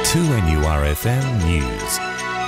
2NURFM News.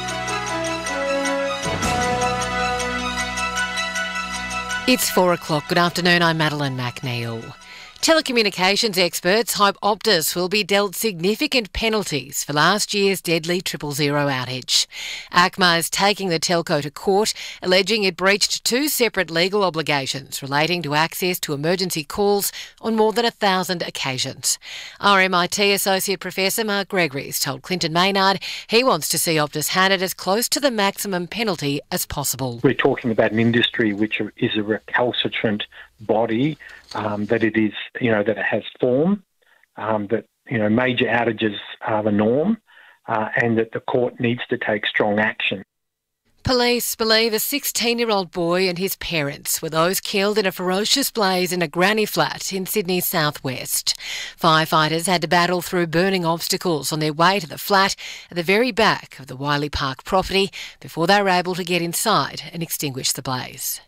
It's 4 o'clock. Good afternoon, I'm Madeline McNeil. Telecommunications experts hope Optus will be dealt significant penalties for last year's deadly 000 outage. ACMA is taking the telco to court, alleging it breached two separate legal obligations relating to access to emergency calls on more than 1,000 occasions. RMIT Associate Professor Mark Gregory told Clinton Maynard he wants to see Optus handed as close to the maximum penalty as possible. We're talking about an industry which is a recalcitrant body, that it is, that it has form, that, major outages are the norm, and that the court needs to take strong action. Police believe a 16-year-old boy and his parents were those killed in a ferocious blaze in a granny flat in Sydney's southwest. Firefighters had to battle through burning obstacles on their way to the flat at the very back of the Wiley Park property before they were able to get inside and extinguish the blaze.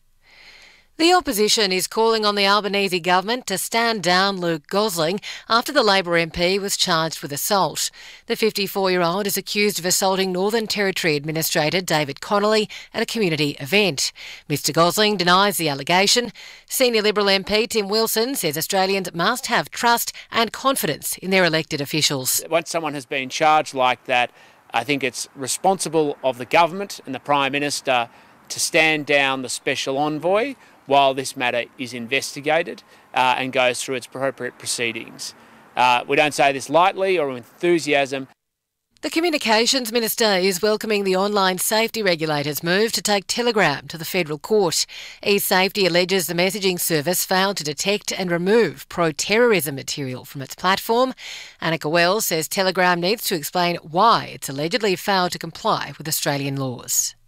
The opposition is calling on the Albanese government to stand down Luke Gosling after the Labor MP was charged with assault. The 54-year-old is accused of assaulting Northern Territory Administrator David Connolly at a community event. Mr Gosling denies the allegation. Senior Liberal MP Tim Wilson says Australians must have trust and confidence in their elected officials. Once someone has been charged like that, I think it's responsible of the government and the Prime Minister to stand down the special envoy while this matter is investigated and goes through its appropriate proceedings. We don't say this lightly or with enthusiasm. The Communications Minister is welcoming the online safety regulator's move to take Telegram to the federal court. eSafety alleges the messaging service failed to detect and remove pro-terrorism material from its platform. Annika Wells says Telegram needs to explain why it's allegedly failed to comply with Australian laws.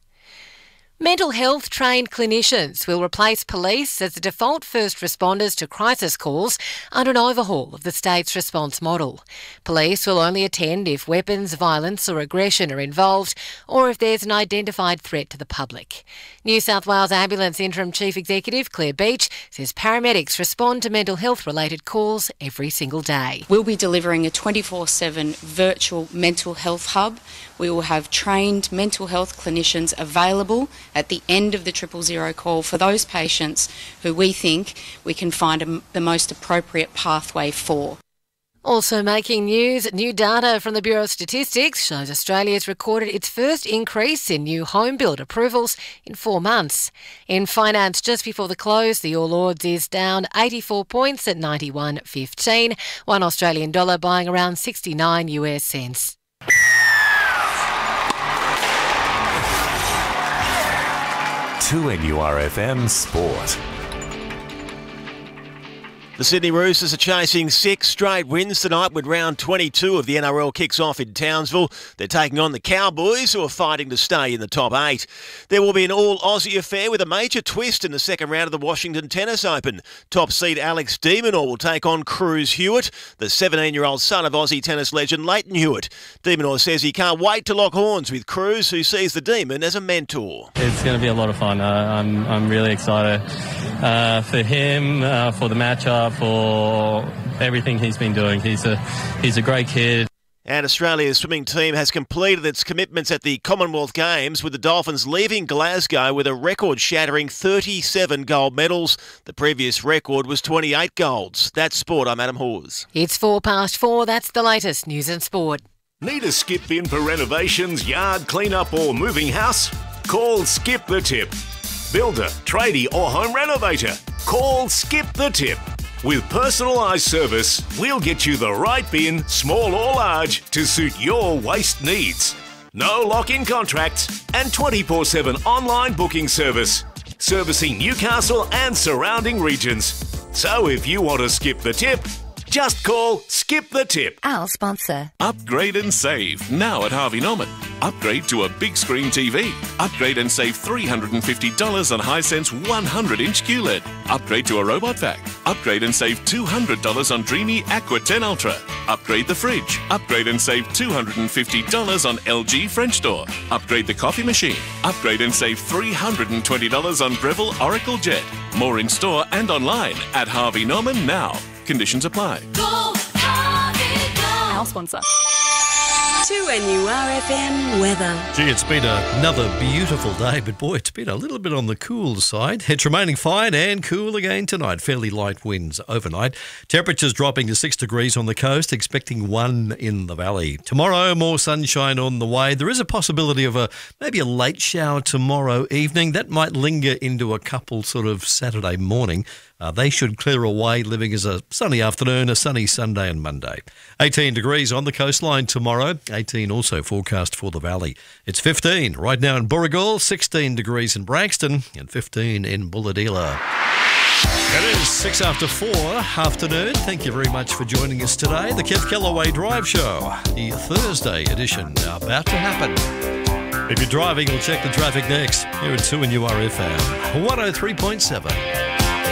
Mental health trained clinicians will replace police as the default first responders to crisis calls under an overhaul of the state's response model. Police will only attend if weapons, violence or aggression are involved or if there's an identified threat to the public. New South Wales Ambulance Interim Chief Executive Claire Beach says paramedics respond to mental health related calls every single day. We'll be delivering a 24/7 virtual mental health hub. We will have trained mental health clinicians available at the end of the 000 call for those patients who we think we can find the most appropriate pathway for. Also making news, new data from the Bureau of Statistics shows Australia's recorded its first increase in new home build approvals in 4 months. In finance, just before the close, the All Ords is down 84 points at 91.15, $1 Australian dollar buying around 69 US cents. To NURFM Sport. The Sydney Roosters are chasing 6 straight wins tonight when round 22 of the NRL kicks off in Townsville. They're taking on the Cowboys, who are fighting to stay in the top 8. There will be an all-Aussie affair with a major twist in the second round of the Washington Tennis Open. Top seed Alex de Minaur will take on Cruz Hewitt, the 17-year-old son of Aussie tennis legend Leighton Hewitt. De Minaur says he can't wait to lock horns with Cruz, who sees the Demon as a mentor. It's going to be a lot of fun. I'm really excited for him, for the matchup, for everything he's been doing. He's a great kid. And Australia's swimming team has completed its commitments at the Commonwealth Games, with the Dolphins leaving Glasgow with a record-shattering 37 gold medals. The previous record was 28 golds. That's sport. I'm Adam Hawes. It's 4:04. That's the latest news and sport. Need a skip in for renovations, yard clean-up or moving house? Call Skip the Tip. Builder, tradie or home renovator. Call Skip the Tip. With personalised service, we'll get you the right bin, small or large, to suit your waste needs. No lock-in contracts and 24/7 online booking service. Servicing Newcastle and surrounding regions. So if you want to skip the tip, just call Skip the Tip. Our sponsor. Upgrade and save now at Harvey Norman. Upgrade to a big screen TV. Upgrade and save $350 on Hisense 100-inch QLED. Upgrade to a robot vac. Upgrade and save $200 on Dreamy Aqua 10 Ultra. Upgrade the fridge. Upgrade and save $250 on LG French door. Upgrade the coffee machine. Upgrade and save $320 on Breville Oracle Jet. More in store and online at Harvey Norman now. Conditions apply. Go, Harvey, go. Our sponsor. 2NURFM weather. Gee, it's been another beautiful day, but boy, it's been a little bit on the cool side. It's remaining fine and cool again tonight. Fairly light winds overnight. Temperatures dropping to 6 degrees on the coast, expecting 1 in the valley. Tomorrow, more sunshine on the way. There is a possibility of maybe a late shower tomorrow evening. That might linger into a couple sort of Saturday morning. They should clear away, leaving as a sunny afternoon, a sunny Sunday and Monday. 18 degrees on the coastline tomorrow, 18 also forecast for the valley. It's 15 right now in Burragul, 16 degrees in Branxton and 15 in Bulahdelah. It is 6 after 4 afternoon. Thank you very much for joining us today. The Keith Kellaway Drive Show, the Thursday edition, about to happen. If you're driving, we'll check the traffic next here at 2NURFM 103.7.